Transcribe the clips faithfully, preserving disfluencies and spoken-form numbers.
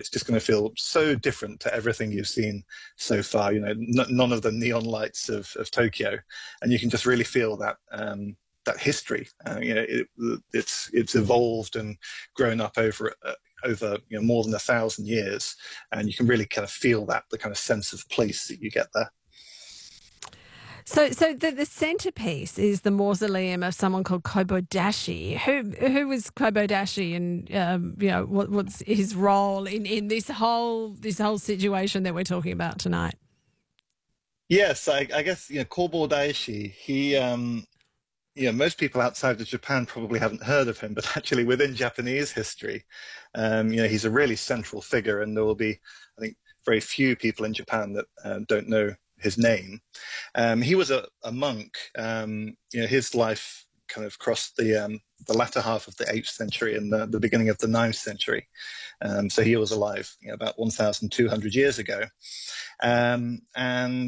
it's just going to feel so different to everything you've seen so far. You know, n- none of the neon lights of, of Tokyo, and you can just really feel that um, that history. Uh, you know, it, it's it's evolved and grown up over uh, over you know more than a thousand years, and you can really kind of feel that the kind of sense of place that you get there. So, so the, the centerpiece is the mausoleum of someone called Kobodashi. Who who was Kobodashi, and um, you know what, what's his role in, in this whole this whole situation that we're talking about tonight? Yes, I, I guess you know Kobo Daishi. He, um, you know, most people outside of Japan probably haven't heard of him, but actually within Japanese history, um, you know, he's a really central figure, and there will be, I think, very few people in Japan that uh, don't know his name. Um, he was a, a monk. Um, you know, his life kind of crossed the um, the latter half of the eighth century and the, the beginning of the ninth century. Um, so he was alive you know, about one thousand two hundred years ago. Um, and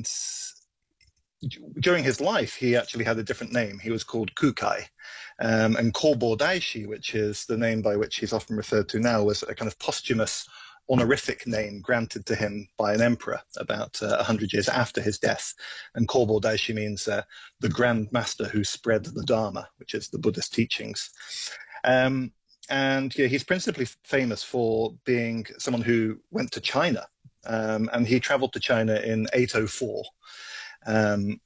during his life, he actually had a different name. He was called Kukai. Um, and Kobo Daishi, which is the name by which he's often referred to now, was a kind of posthumous honorific name granted to him by an emperor about uh, one hundred years after his death. And Kobo Daishi means uh, the Grand Master who spread the Dharma, which is the Buddhist teachings. Um, and yeah, he's principally famous for being someone who went to China. Um, and he traveled to China in eight oh four. Um,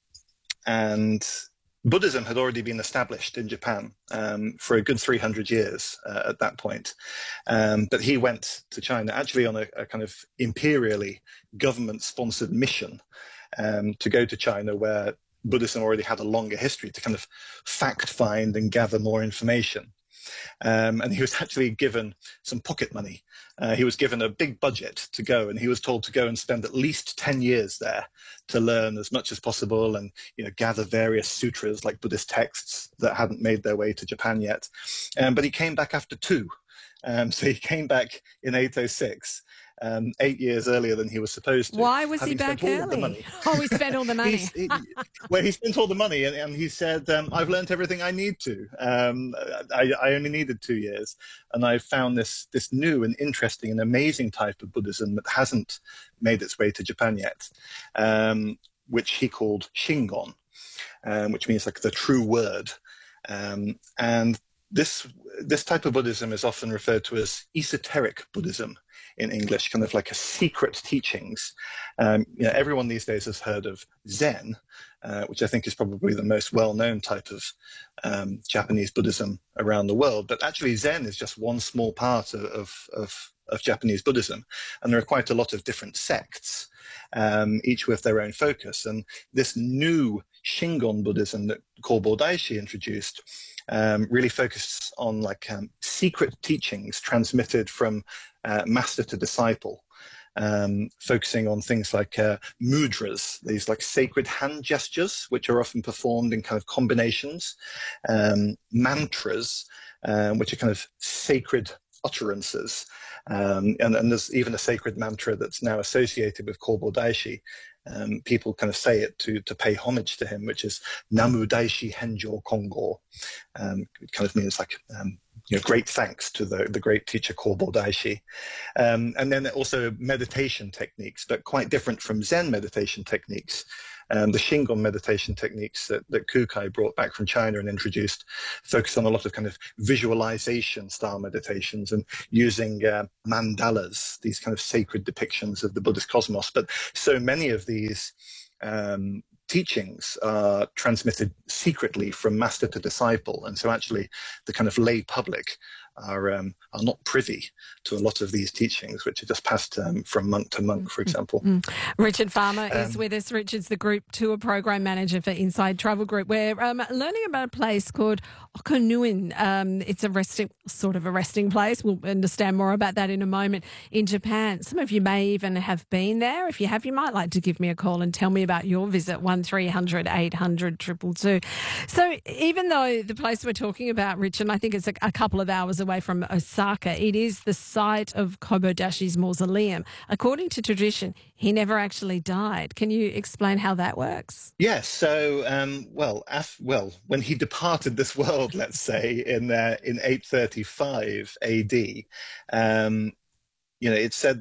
and Buddhism had already been established in Japan um, for a good three hundred years uh, at that point. Um, but he went to China actually on a, a kind of imperially government-sponsored mission um, to go to China, where Buddhism already had a longer history, to kind of fact-find and gather more information. Um, and he was actually given some pocket money. Uh, he was given a big budget to go, and he was told to go and spend at least ten years there to learn as much as possible and you know gather various sutras like Buddhist texts that hadn't made their way to Japan yet. Um, but he came back after two. Um, so he came back in eight oh six, um, eight years earlier than he was supposed to, Why was he having spent back all of the early? money. Oh, he spent all the money. He's, he, well, he spent all the money, and, and he said, um, "I've learned everything I need to. Um, I, I only needed two years, and I found this this new and interesting and amazing type of Buddhism that hasn't made its way to Japan yet, um, which he called Shingon, um, which means like the true word, um, and." This this type of Buddhism is often referred to as esoteric Buddhism in English, kind of like a secret teachings. Um, you know, everyone these days has heard of Zen, uh, which I think is probably the most well-known type of um, Japanese Buddhism around the world. But actually, Zen is just one small part of, of, of, of Japanese Buddhism, and there are quite a lot of different sects, um, each with their own focus. And this new Shingon Buddhism that Kobo Daishi introduced Um, really focused on like um, secret teachings transmitted from uh, master to disciple, um, focusing on things like uh, mudras, these like sacred hand gestures, which are often performed in kind of combinations, um, mantras, um, which are kind of sacred utterances. Um, and, and there's even a sacred mantra that's now associated with Kobo Daishi. Um, people kind of say it to to pay homage to him, which is Namu Daishi Henjo Kongo. Um, it kind of means like um, you know, great thanks to the, the great teacher Kobo Daishi. Um, and then also meditation techniques, but quite different from Zen meditation techniques. Um, the Shingon meditation techniques that, that Kukai brought back from China and introduced focus on a lot of kind of visualization style meditations and using uh, mandalas, these kind of sacred depictions of the Buddhist cosmos. But so many of these um, teachings are transmitted secretly from master to disciple. And so actually the kind of lay public are um, are not privy to a lot of these teachings, which are just passed um, from monk to monk, for example. Mm. Richard Farmer um, is with us. Richard's the Group Tour Program Manager for Inside Travel Group. We're um, learning about a place called Okonuin. Um, it's a resting, sort of a resting place. We'll understand more about that in a moment in Japan. Some of you may even have been there. If you have, you might like to give me a call and tell me about your visit, one three hundred eight hundred two two two. So even though the place we're talking about, Richard, I think it's a, a couple of hours away from Osaka, it is the site of Kobodashi's mausoleum. According to tradition, he never actually died. Can you explain how that works? Yes. So, um, well, af- well, when he departed this world, let's say in uh, in eight thirty-five A D, um, you know, it said